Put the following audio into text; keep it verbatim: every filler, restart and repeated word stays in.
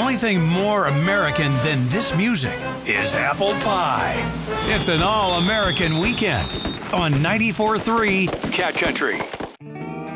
only thing more American than this music is apple pie. It's an all-American weekend on ninety-four point three Cat Country.